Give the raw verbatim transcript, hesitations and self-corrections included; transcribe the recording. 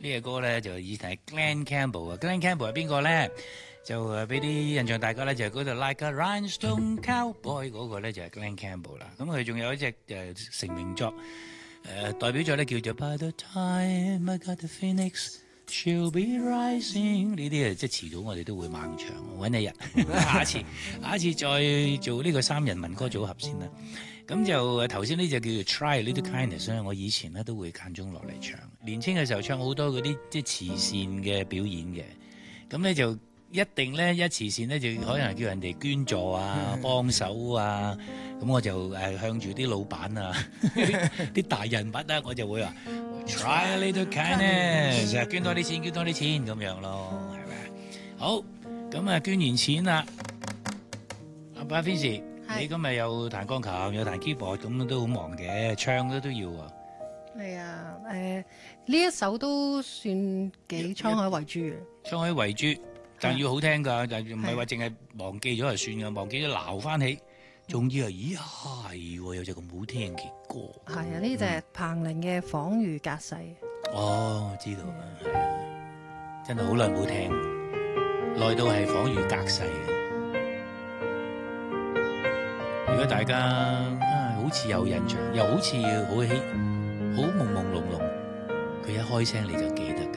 呢隻歌咧就以前係 Glen Campbell 啊 ，Glen Campbell 係邊個咧？就誒俾啲印象大家咧，就係嗰度 Like a Rhinestone Cowboy 嗰個咧就係 Glen Campbell 啦。咁佢仲有一隻誒成名作誒、呃、代表作咧叫做 By the time I got the Phoenix She'll be rising 呢啲啊，即係遲早我哋都會猛唱，揾一日下一次下一次再做呢個三人民歌組合先啦。咁就頭先呢隻叫做 Try a Little Kindness 咧，我以前咧都會間中落嚟唱。年青嘅時候唱好多嗰啲即係慈善嘅表演嘅，咁咧就一定咧一慈善咧就可能叫人哋捐助啊、幫手啊，咁我就誒向住啲老闆啊、啲大人物啊，我就會話 Try a Little Kindness，捐多啲錢，捐多啲錢咁樣咯，係咪？好，咁啊捐完錢啦，阿巴菲士。你今日有彈鋼琴，有彈 keyboard，咁都好忙嘅，唱都都要啊。 係啊，誒、呃、呢一首都算幾滄海遺珠嘅。 滄海遺珠，但要好聽㗎，但唔係話淨係忘記咗就算㗎，忘記咗撈翻起，仲要係咦係喎，有隻咁好聽嘅歌。 係啊，呢隻彭羚嘅《恍如隔世》。 哦，知道啊，係啊，真係好耐冇聽，耐到係恍如隔世嘅。如果大家啊，好似有印象，又好似好希，好朦朦朧朧，佢一開聲你就記得。